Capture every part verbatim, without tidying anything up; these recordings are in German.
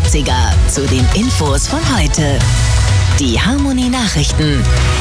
neunzehnhundertsiebziger zu den Infos von heute. Die Harmony Nachrichten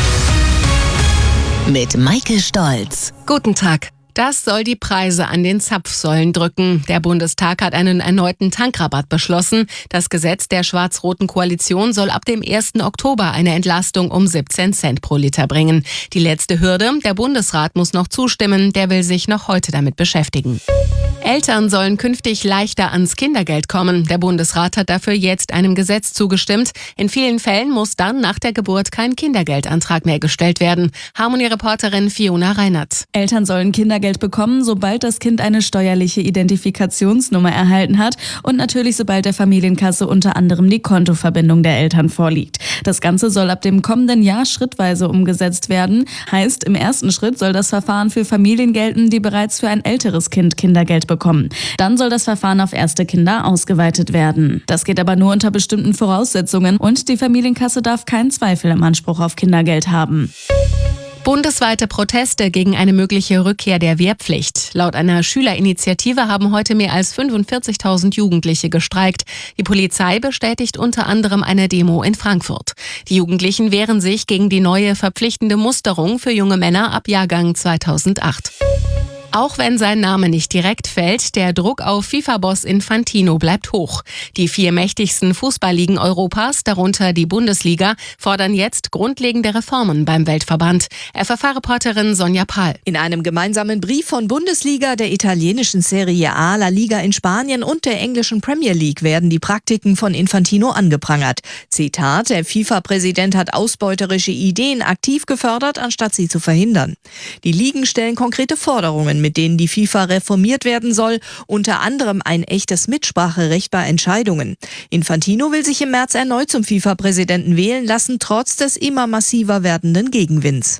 mit Maike Stolz. Guten Tag. Das soll die Preise an den Zapfsäulen drücken. Der Bundestag hat einen erneuten Tankrabatt beschlossen. Das Gesetz der schwarz-roten Koalition soll ab dem ersten Oktober eine Entlastung um siebzehn Cent pro Liter bringen. Die letzte Hürde, der Bundesrat muss noch zustimmen, der will sich noch heute damit beschäftigen. Eltern sollen künftig leichter ans Kindergeld kommen. Der Bundesrat hat dafür jetzt einem Gesetz zugestimmt. In vielen Fällen muss dann nach der Geburt kein Kindergeldantrag mehr gestellt werden. Harmony-Reporterin Fiona Reinert. Eltern sollen Kindergeld bekommen, sobald das Kind eine steuerliche Identifikationsnummer erhalten hat und natürlich sobald der Familienkasse unter anderem die Kontoverbindung der Eltern vorliegt. Das Ganze soll ab dem kommenden Jahr schrittweise umgesetzt werden. Heißt, im ersten Schritt soll das Verfahren für Familien gelten, die bereits für ein älteres Kind Kindergeld bekommen. Dann soll das Verfahren auf erste Kinder ausgeweitet werden. Das geht aber nur unter bestimmten Voraussetzungen und die Familienkasse darf keinen Zweifel im Anspruch auf Kindergeld haben. Bundesweite Proteste gegen eine mögliche Rückkehr der Wehrpflicht. Laut einer Schülerinitiative haben heute mehr als fünfundvierzigtausend Jugendliche gestreikt. Die Polizei bestätigt unter anderem eine Demo in Frankfurt. Die Jugendlichen wehren sich gegen die neue verpflichtende Musterung für junge Männer ab Jahrgang zweitausendacht. Auch wenn sein Name nicht direkt fällt, der Druck auf FIFA-Boss Infantino bleibt hoch. Die vier mächtigsten Fußballligen Europas, darunter die Bundesliga, fordern jetzt grundlegende Reformen beim Weltverband. F F A-Reporterin Sonja Pahl. In einem gemeinsamen Brief von Bundesliga, der italienischen Serie A, La Liga in Spanien und der englischen Premier League werden die Praktiken von Infantino angeprangert. Zitat: Der FIFA-Präsident hat ausbeuterische Ideen aktiv gefördert, anstatt sie zu verhindern. Die Ligen stellen konkrete Forderungen, mit denen die FIFA reformiert werden soll, unter anderem ein echtes Mitspracherecht bei Entscheidungen. Infantino will sich im März erneut zum FIFA-Präsidenten wählen lassen, trotz des immer massiver werdenden Gegenwinds.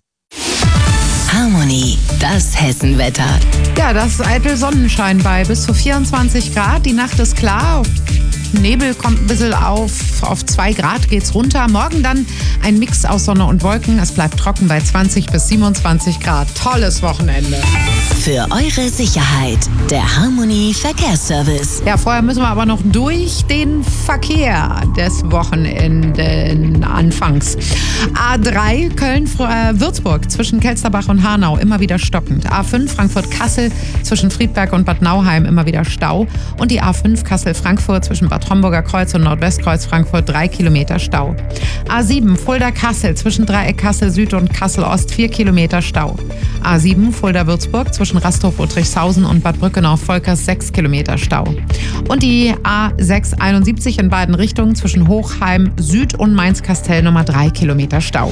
Harmony, das Hessenwetter. Ja, das ist eitel Sonnenschein bei bis zu vierundzwanzig Grad. Die Nacht ist klar. Nebel kommt ein bisschen auf. Auf zwei Grad geht's runter. Morgen dann ein Mix aus Sonne und Wolken. Es bleibt trocken bei zwanzig bis siebenundzwanzig Grad. Tolles Wochenende. Für eure Sicherheit, der Harmony Verkehrsservice. Ja, vorher müssen wir aber noch durch den Verkehr des Wochenenden anfangs. A drei Köln-Würzburg zwischen Kelsterbach und Hanau immer wieder stockend. A fünf Frankfurt-Kassel zwischen Friedberg und Bad Nauheim immer wieder Stau. Und die A fünf Kassel-Frankfurt zwischen Bad Homburger Kreuz und Nordwestkreuz Frankfurt drei Kilometer Stau. A sieben Fulda-Kassel zwischen Dreieck Kassel-Süd und Kassel-Ost vier Kilometer Stau. A sieben Fulda-Würzburg zwischen Rasthof-Uttrichshausen und Bad Brückenau-Volkers sechs Kilometer Stau. Und die A sechs einundsiebzig in beiden Richtungen zwischen Hochheim Süd und Mainz-Kastell Nummer drei Kilometer Stau.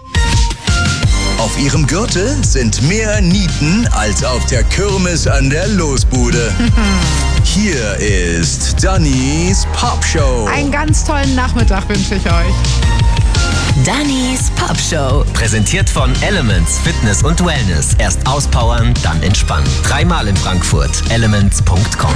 Auf ihrem Gürtel sind mehr Nieten als auf der Kirmes an der Losbude. Hier ist Dannys Pop Show. Einen ganz tollen Nachmittag wünsche ich euch. Dannys Pop Show. Präsentiert von Elements Fitness und Wellness. Erst auspowern, dann entspannen. Dreimal in Frankfurt. elements punkt com